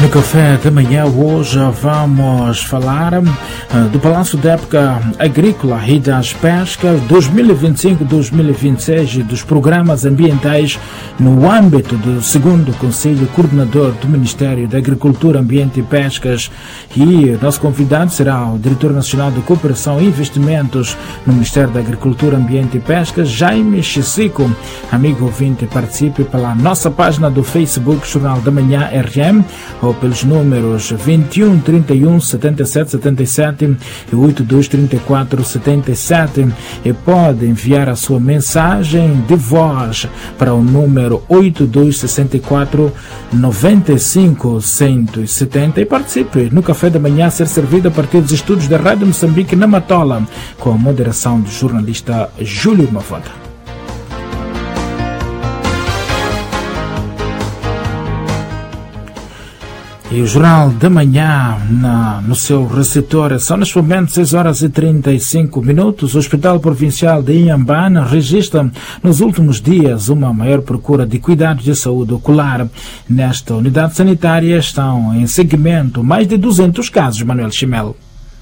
café da manhã hoje vamos falar do Palácio da Época Agrícola e das Pescas 2025-2026 e dos programas ambientais no âmbito do 2º Conselho Coordenador do Ministério da Agricultura, Ambiente e Pescas. E nosso convidado será o Diretor Nacional de Cooperação e Investimentos no Ministério da Agricultura, Ambiente e Pescas, Jaime Chissico. Amigo ouvinte, participe pela nossa página do Facebook Jornal da Manhã RM ou pelos números 21 31 77 77 e 82 34 77 e pode enviar a sua mensagem de voz para o número 82 64 95 170 e participe no café da manhã a ser servido a partir dos estúdios da Rádio Moçambique na Matola, com a moderação do jornalista Júlio Mafota. E o Jornal da Manhã no seu receptor são neste momento 6 horas e 35 minutos. O Hospital Provincial de Inhambane registra nos últimos dias uma maior procura de cuidados de saúde ocular. Nesta unidade sanitária estão em seguimento mais de 200 casos, Manuel Chimelo.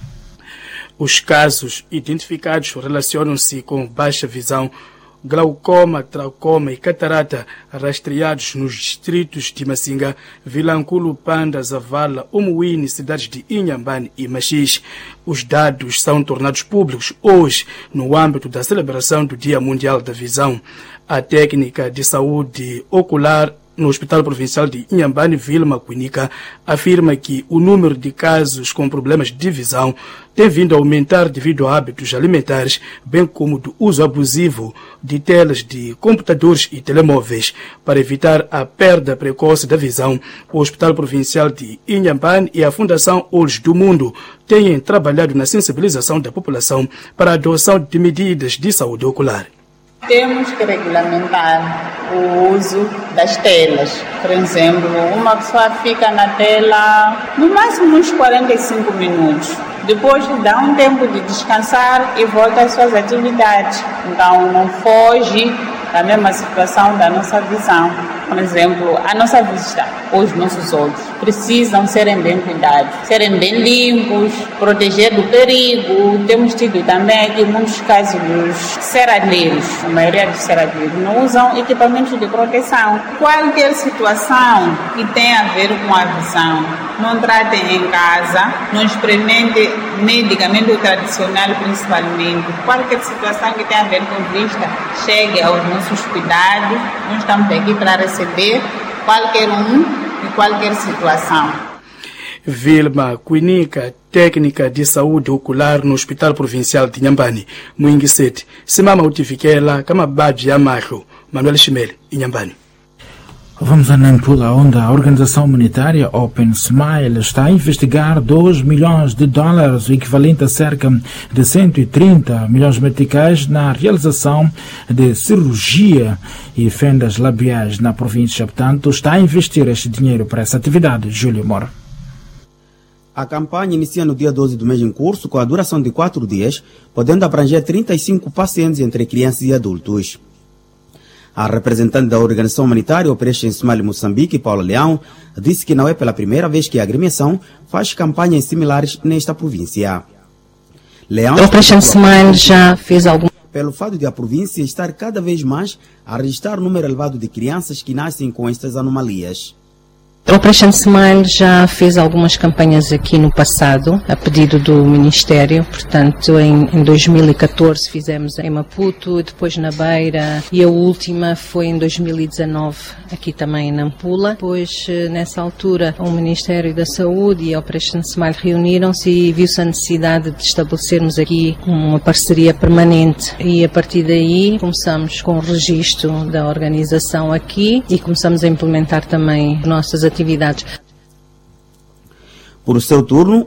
Os casos identificados relacionam-se com baixa visão, glaucoma, traucoma e catarata, rastreados nos distritos de Masinga, Vilanculo, Panda, Zavala, Umuíne, cidades de Inhambane e Machis. Os dados são tornados públicos hoje no âmbito da celebração do Dia Mundial da Visão. A técnica de saúde ocular no Hospital Provincial de Inhambane, Vilma Quinica, afirma que o número de casos com problemas de visão tem vindo a aumentar devido a hábitos alimentares, bem como do uso abusivo de telas de computadores e telemóveis. Para evitar a perda precoce da visão, o Hospital Provincial de Inhambane e a Fundação Olhos do Mundo têm trabalhado na sensibilização da população para a adoção de medidas de saúde ocular. Temos que regulamentar o uso das telas. Por exemplo, uma pessoa fica na tela no máximo uns 45 minutos. Depois dá um tempo de descansar e volta às suas atividades. Então não foge da mesma situação da nossa visão. Por exemplo, a nossa vista, os nossos olhos, precisam serem bem cuidados, serem bem limpos, proteger do perigo. Temos tido também aqui muitos casos dos serralheiros. A maioria dos serralheiros não usam equipamentos de proteção. Qualquer situação que tenha a ver com a visão, não tratem em casa, não experimentem medicamento tradicional principalmente. Qualquer situação que tenha a ver com vista, chegue aos nossos cuidados. Nós estamos aqui para receber qualquer um e qualquer situação. Vilma Quinica, técnica de saúde ocular no Hospital Provincial de Inhambane, Muinguisete. Simama Utifikela, Kamabadi Amacho, Manuel Chimele, Inhambane. Vamos a Nampula, onde a organização humanitária Open Smile está a investigar $2 milhões, o equivalente a cerca de 130 milhões meticais, na realização de cirurgia e fendas labiais na província. Portanto, está a investir este dinheiro para essa atividade. Júlio Mora. A campanha inicia no dia 12 do mês em curso, com a duração de 4 dias, podendo abranger 35 pacientes entre crianças e adultos. A representante da organização humanitária Operation Smile Moçambique, Paula Leão, disse que não é pela primeira vez que a agremiação faz campanhas similares nesta província. Leão, Operation Smile já fez algum... Pelo fato de a província estar cada vez mais a registrar um número elevado de crianças que nascem com estas anomalias. A Operation Smile já fez algumas campanhas aqui no passado, a pedido do Ministério. Portanto, em 2014 fizemos em Maputo, depois na Beira, e a última foi em 2019, aqui também em Nampula. Depois, nessa altura, o Ministério da Saúde e a Operation Smile reuniram-se e viu-se a necessidade de estabelecermos aqui uma parceria permanente. E a partir daí começamos com o registro da organização aqui e começamos a implementar também nossas atividades. Por seu turno,